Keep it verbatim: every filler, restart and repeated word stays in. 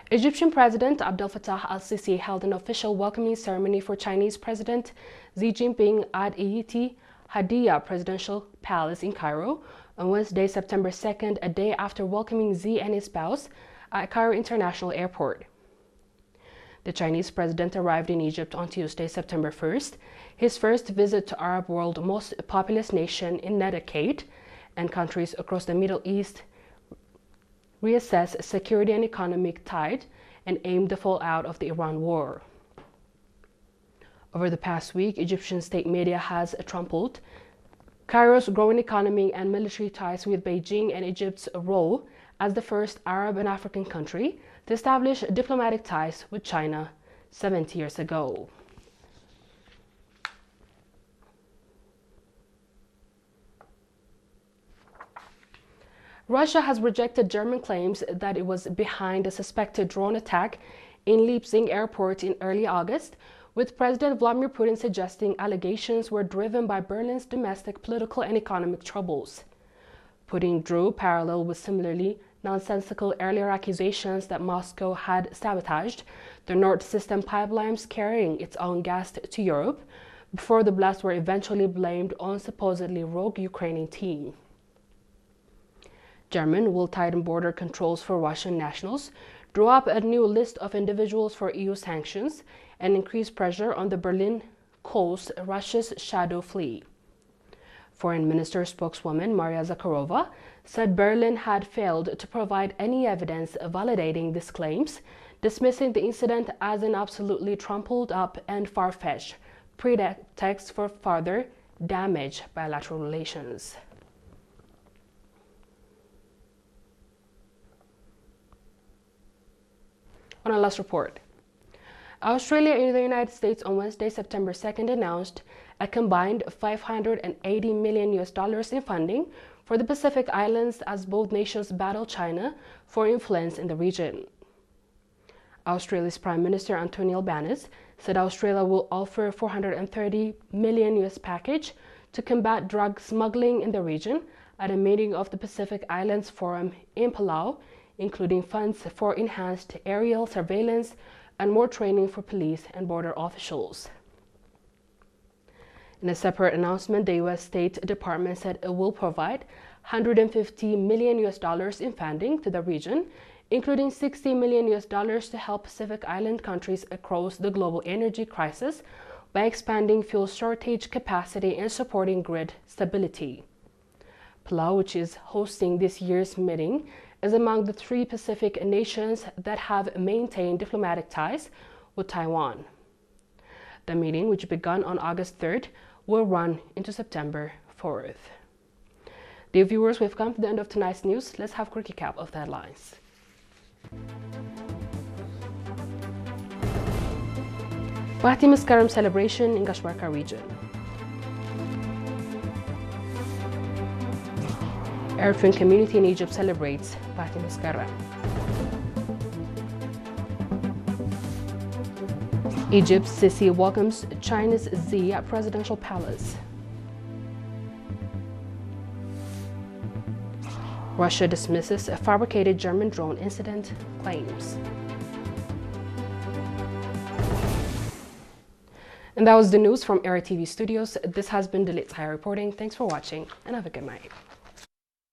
Egyptian President Abdel Fattah al-Sisi held an official welcoming ceremony for Chinese President Xi Jinping at Ayiti Hadiyah Presidential Palace in Cairo on Wednesday, September second, a day after welcoming Xi and his spouse at Cairo International Airport. The Chinese president arrived in Egypt on Tuesday, September first, his first visit to Arab world's most populous nation in a decade, and countries across the Middle East reassess security and economic tide and aim the fallout of the Iran war. Over the past week, Egyptian state media has trampled Cairo's growing economy and military ties with Beijing and Egypt's role as the first Arab and African country to establish diplomatic ties with China seventy years ago. Russia has rejected German claims that it was behind a suspected drone attack in Leipzig airport in early August, with President Vladimir Putin suggesting allegations were driven by Berlin's domestic political and economic troubles. Putin drew parallel with similarly nonsensical earlier accusations that Moscow had sabotaged the Nord Stream pipelines carrying its own gas to Europe, before the blasts were eventually blamed on supposedly rogue Ukrainian team. Germany will tighten border controls for Russian nationals, draw up a new list of individuals for E U sanctions, and increase pressure on the Berlin coast Russia's shadow fleet. Foreign Minister spokeswoman Maria Zakharova said Berlin had failed to provide any evidence validating these claims, dismissing the incident as an absolutely trampled up and far-fetched pretext for further damage bilateral relations. On our last report, Australia and the United States on Wednesday, September second, announced a combined five hundred eighty million U S dollars in funding for the Pacific Islands as both nations battle China for influence in the region. Australia's Prime Minister Anthony Albanese said Australia will offer a four hundred thirty million U S package to combat drug smuggling in the region at a meeting of the Pacific Islands Forum in Palau, including funds for enhanced aerial surveillance and more training for police and border officials. In a separate announcement, the U S State Department said it will provide one hundred fifty million U S dollars in funding to the region, including sixty million U S dollars to help Pacific Island countries across the global energy crisis by expanding fuel shortage capacity and supporting grid stability. Palau, which is hosting this year's meeting, is among the three Pacific nations that have maintained diplomatic ties with Taiwan. The meeting, which began on August third, will run into September fourth. Dear viewers, we've come to the end of tonight's news. Let's have a quick recap of the headlines. Bahti Mascaram celebration in Kashmarka region. Eritrean community in Egypt celebrates Bahti Mascaram. Egypt's Sisi welcomes China's Xi at Presidential Palace. Russia dismisses a fabricated German drone incident claims. And that was the news from Era T V Studios. This has been Dalit Sahaya reporting. Thanks for watching and have a good night.